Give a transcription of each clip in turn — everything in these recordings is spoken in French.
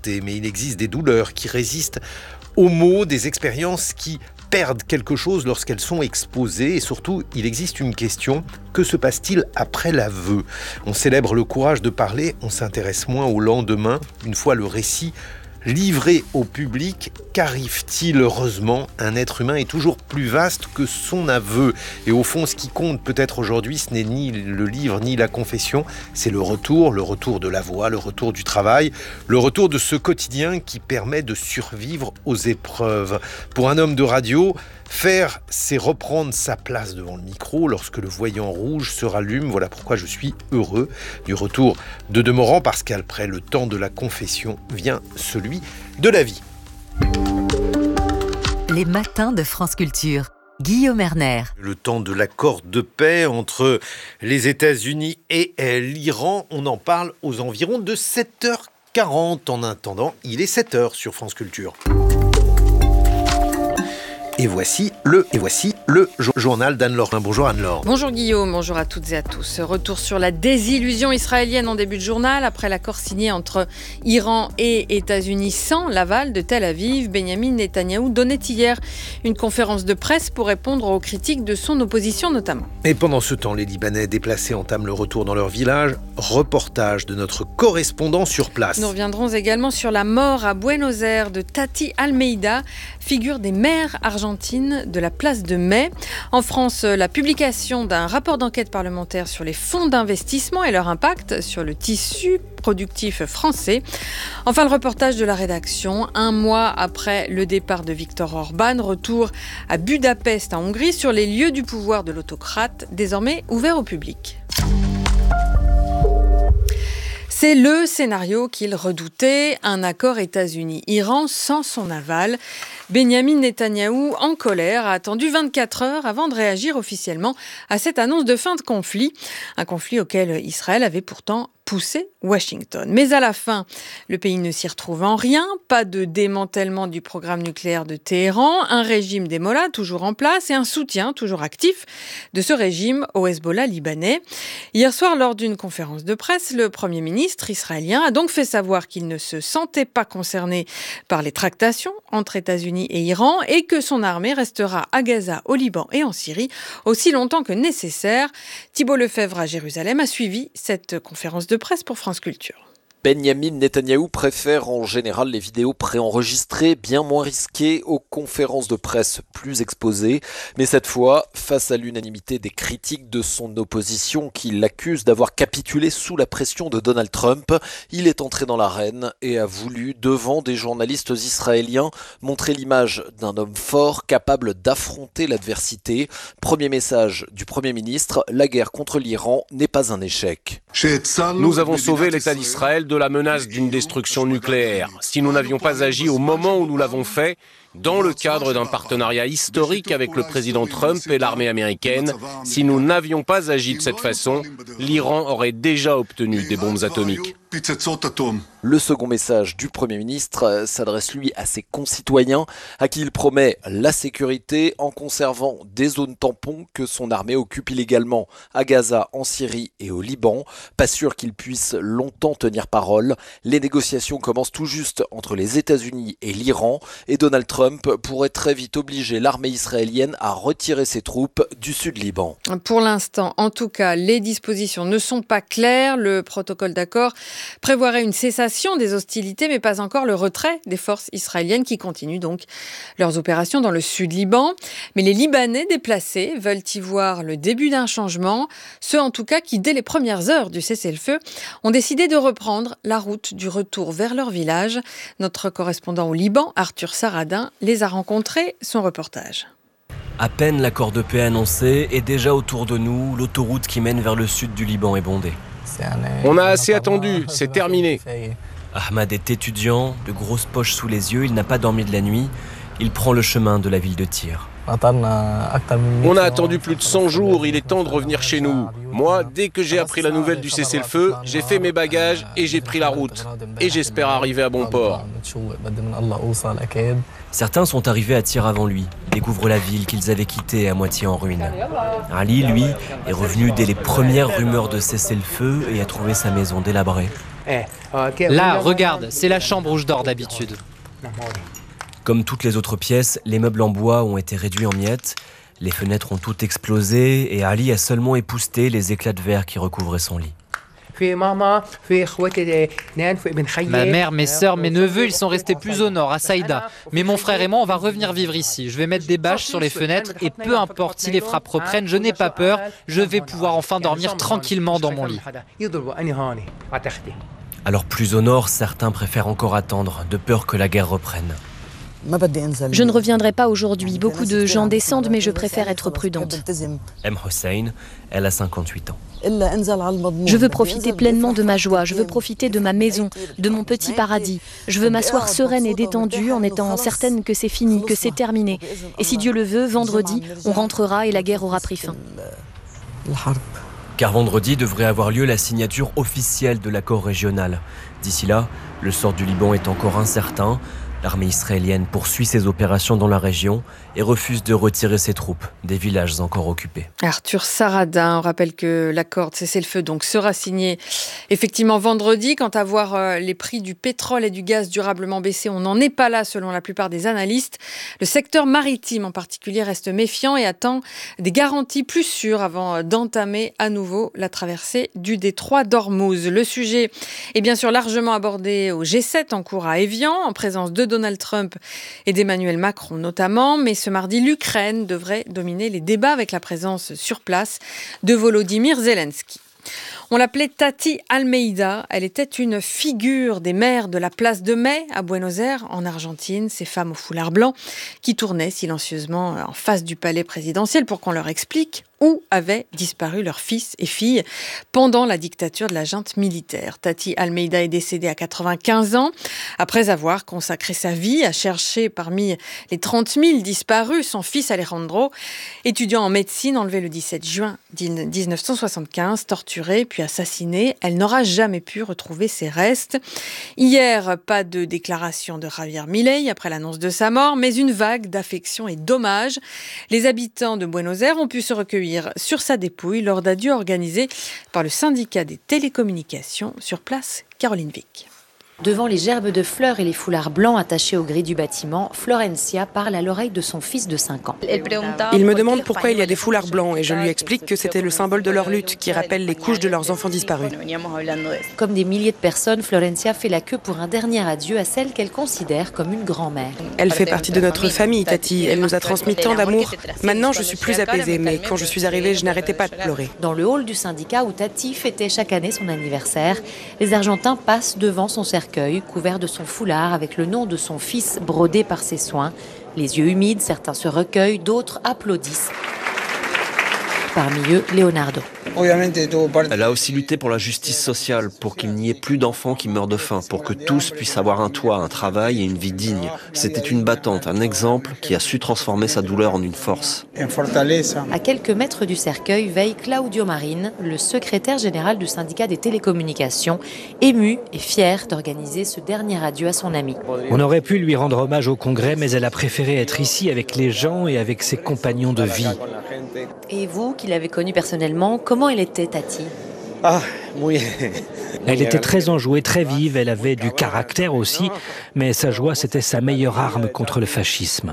liberté, mais il existe des douleurs qui résistent aux mots, des expériences qui perdent quelque chose lorsqu'elles sont exposées et surtout, il existe une question, que se passe-t-il après l'aveu ? On célèbre le courage de parler, on s'intéresse moins au lendemain, une fois le récit livré au public. Qu'arrive-t-il ? Heureusement, un être humain est toujours plus vaste que son aveu. Et au fond, ce qui compte peut-être aujourd'hui, ce n'est ni le livre ni la confession, c'est le retour de la voix, le retour du travail, le retour de ce quotidien qui permet de survivre aux épreuves. Pour un homme de radio, faire, c'est reprendre sa place devant le micro lorsque le voyant rouge se rallume. Voilà pourquoi je suis heureux du retour de Demorand, parce qu'après le temps de la confession vient celui de la vie. Les matins de France Culture. Guillaume Erner. Le temps de l'accord de paix entre les États-Unis et l'Iran, on en parle aux environs de 7h40. En attendant, il est 7h sur France Culture. Et voici le journal d'Anne-Laure. Bonjour Anne-Laure. Bonjour Guillaume, bonjour à toutes et à tous. Retour sur la désillusion israélienne en début de journal. Après l'accord signé entre Iran et États-Unis sans l'aval de Tel Aviv, Benyamin Netanyahou donnait hier une conférence de presse pour répondre aux critiques de son opposition notamment. Et pendant ce temps, les Libanais déplacés entament le retour dans leur village. Reportage de notre correspondant sur place. Nous reviendrons également sur la mort à Buenos Aires de Tati Almeida, figure des mères argentines de la place de Mai. En France, la publication d'un rapport d'enquête parlementaire sur les fonds d'investissement et leur impact sur le tissu productif français. Enfin, le reportage de la rédaction, un mois après le départ de Viktor Orban, retour à Budapest en Hongrie sur les lieux du pouvoir de l'autocrate, désormais ouverts au public. C'est le scénario qu'il redoutait, un accord États-Unis-Iran sans son aval. Benyamin Netanyahou, en colère, a attendu 24 heures avant de réagir officiellement à cette annonce de fin de conflit. Un conflit auquel Israël avait pourtant poussé Washington. Mais à la fin, le pays ne s'y retrouve en rien. Pas de démantèlement du programme nucléaire de Téhéran, un régime des Mollahs toujours en place et un soutien toujours actif de ce régime au Hezbollah libanais. Hier soir, lors d'une conférence de presse, le Premier ministre israélien a donc fait savoir qu'il ne se sentait pas concerné par les tractations entre États-Unis et Iran et que son armée restera à Gaza, au Liban et en Syrie aussi longtemps que nécessaire. Thibault Lefebvre à Jérusalem a suivi cette conférence de presse pour France Culture. Benyamin Netanyahou préfère en général les vidéos préenregistrées, bien moins risquées, aux conférences de presse plus exposées. Mais cette fois, face à l'unanimité des critiques de son opposition qui l'accuse d'avoir capitulé sous la pression de Donald Trump, il est entré dans l'arène et a voulu, devant des journalistes israéliens, montrer l'image d'un homme fort capable d'affronter l'adversité. Premier message du Premier ministre, la guerre contre l'Iran n'est pas un échec. Nous avons sauvé l'État d'Israël de la menace d'une destruction nucléaire. Si nous n'avions pas agi au moment où nous l'avons fait, dans le cadre d'un partenariat historique avec le président Trump et l'armée américaine, si nous n'avions pas agi de cette façon, l'Iran aurait déjà obtenu des bombes atomiques. Le second message du Premier ministre s'adresse lui à ses concitoyens à qui il promet la sécurité en conservant des zones tampons que son armée occupe illégalement à Gaza, en Syrie et au Liban. Pas sûr qu'il puisse longtemps tenir parole. Les négociations commencent tout juste entre les États-Unis et l'Iran et Donald Trump pourrait très vite obliger l'armée israélienne à retirer ses troupes du sud Liban. Pour l'instant, en tout cas, les dispositions ne sont pas claires. Le protocole d'accord prévoirait une cessation des hostilités, mais pas encore le retrait des forces israéliennes qui continuent donc leurs opérations dans le sud Liban. Mais les Libanais déplacés veulent y voir le début d'un changement. Ceux en tout cas qui, dès les premières heures du cessez-le-feu, ont décidé de reprendre la route du retour vers leur village. Notre correspondant au Liban, Arthur Saradin, les a rencontrés. Son reportage. À peine l'accord de paix annoncé, et déjà autour de nous, l'autoroute qui mène vers le sud du Liban est bondée. On a assez attendu, c'est terminé. Ahmad est étudiant, de grosses poches sous les yeux, il n'a pas dormi de la nuit. Il prend le chemin de la ville de Tyr. On a attendu plus de 100 jours, il est temps de revenir chez nous. Moi, dès que j'ai appris la nouvelle du cessez-le-feu, j'ai fait mes bagages et j'ai pris la route. Et j'espère arriver à bon port. Certains sont arrivés à Tyr avant lui, découvrent la ville qu'ils avaient quittée à moitié en ruine. Ali, lui, est revenu dès les premières rumeurs de cessez-le-feu et a trouvé sa maison délabrée. Là, regarde, c'est la chambre où je dors d'habitude. Comme toutes les autres pièces, les meubles en bois ont été réduits en miettes, les fenêtres ont toutes explosé et Ali a seulement épousseté les éclats de verre qui recouvraient son lit. Ma mère, mes sœurs, mes neveux, ils sont restés plus au nord, à Saïda. Mais mon frère et moi, on va revenir vivre ici. Je vais mettre des bâches sur les fenêtres et peu importe si les frappes reprennent, je n'ai pas peur. Je vais pouvoir enfin dormir tranquillement dans mon lit. Alors plus au nord, certains préfèrent encore attendre, de peur que la guerre reprenne. Je ne reviendrai pas aujourd'hui. Beaucoup de gens descendent, mais je préfère être prudente. M. Hossein, elle a 58 ans. Je veux profiter pleinement de ma joie. Je veux profiter de ma maison, de mon petit paradis. Je veux m'asseoir sereine et détendue en étant certaine que c'est fini, que c'est terminé. Et si Dieu le veut, vendredi, on rentrera et la guerre aura pris fin. Car vendredi devrait avoir lieu la signature officielle de l'accord régional. D'ici là, le sort du Liban est encore incertain. L'armée israélienne poursuit ses opérations dans la région et refuse de retirer ses troupes des villages encore occupés. Arthur Saradin, on rappelle que l'accord de cessez-le-feu donc sera signé effectivement vendredi. Quant à voir les prix du pétrole et du gaz durablement baisser, on n'en est pas là selon la plupart des analystes. Le secteur maritime en particulier reste méfiant et attend des garanties plus sûres avant d'entamer à nouveau la traversée du détroit d'Ormuz. Le sujet est bien sûr largement abordé au G7 en cours à Évian, en présence de Donald Trump et d'Emmanuel Macron notamment, mais ce mardi, l'Ukraine devrait dominer les débats avec la présence sur place de Volodymyr Zelensky. On l'appelait Tati Almeida. Elle était une figure des maires de la place de Mai à Buenos Aires, en Argentine. Ces femmes au foulard blanc qui tournaient silencieusement en face du palais présidentiel pour qu'on leur explique où avaient disparu leurs fils et filles pendant la dictature de la junte militaire. Tati Almeida est décédée à 95 ans, après avoir consacré sa vie à chercher parmi les 30 000 disparus son fils Alejandro, étudiant en médecine enlevé le 17 juin 1975, torturé puis assassiné. Elle n'aura jamais pu retrouver ses restes. Hier, pas de déclaration de Javier Milei après l'annonce de sa mort, mais une vague d'affection et d'hommage. Les habitants de Buenos Aires ont pu se recueillir sur sa dépouille lors d'adieux organisés par le syndicat des télécommunications. Sur place, Caroline Vic. Devant les gerbes de fleurs et les foulards blancs attachés aux grilles du bâtiment, Florencia parle à l'oreille de son fils de 5 ans. Il me demande pourquoi il y a des foulards blancs et je lui explique que c'était le symbole de leur lutte qui rappelle les couches de leurs enfants disparus. Comme des milliers de personnes, Florencia fait la queue pour un dernier adieu à celle qu'elle considère comme une grand-mère. Elle fait partie de notre famille, Tati. Elle nous a transmis tant d'amour. Maintenant, je suis plus apaisée, mais quand je suis arrivée, je n'arrêtais pas de pleurer. Dans le hall du syndicat où Tati fêtait chaque année son anniversaire, les Argentins passent devant son cercueil, couvert de son foulard avec le nom de son fils brodé par ses soins. Les yeux humides, certains se recueillent, d'autres applaudissent. Parmi eux, Leonardo. Elle a aussi lutté pour la justice sociale, pour qu'il n'y ait plus d'enfants qui meurent de faim, pour que tous puissent avoir un toit, un travail et une vie digne. C'était une battante, un exemple qui a su transformer sa douleur en une force. À quelques mètres du cercueil veille Claudio Marin, le secrétaire général du syndicat des télécommunications, ému et fier d'organiser ce dernier adieu à son ami. On aurait pu lui rendre hommage au Congrès, mais elle a préféré être ici avec les gens et avec ses compagnons de vie. Et vous, qui l'avez connue personnellement, comment elle était, Tati ? Elle était très enjouée, très vive, elle avait du caractère aussi, mais sa joie, c'était sa meilleure arme contre le fascisme.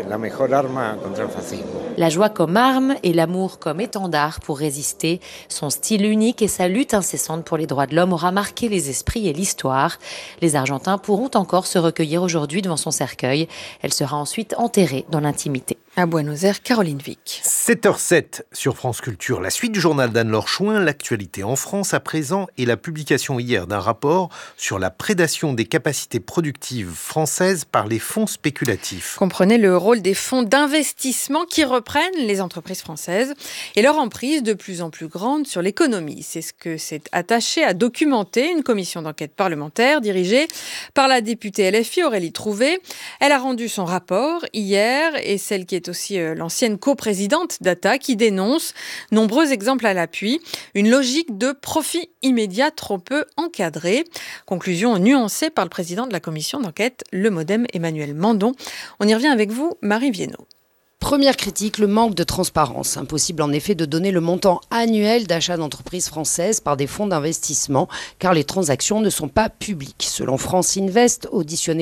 La joie comme arme et l'amour comme étendard pour résister. Son style unique et sa lutte incessante pour les droits de l'homme aura marqué les esprits et l'histoire. Les Argentins pourront encore se recueillir aujourd'hui devant son cercueil. Elle sera ensuite enterrée dans l'intimité. À Buenos Aires, Caroline Vic. 7h07 sur France Culture. La suite du journal d'Anne-Laure Chouin, l'actualité en France à présent et la publication hier d'un rapport sur la prédation des capacités productives françaises par les fonds spéculatifs. Comprenez le rôle des fonds d'investissement qui reprennent les entreprises françaises et leur emprise de plus en plus grande sur l'économie. C'est ce que s'est attaché à documenter une commission d'enquête parlementaire dirigée par la députée LFI Aurélie Trouvé. Elle a rendu son rapport hier et celle qui est aussi l'ancienne coprésidente d'ATA qui dénonce nombreux exemples à l'appui, une logique de profit immédiat trop peu encadrée. Conclusion nuancée par le président de la commission d'enquête, le MODEM Emmanuel Mandon. On y revient avec vous, Marie Viennot. Première critique, le manque de transparence. Impossible en effet de donner le montant annuel d'achat d'entreprises françaises par des fonds d'investissement, car les transactions ne sont pas publiques. Selon France Invest, auditionné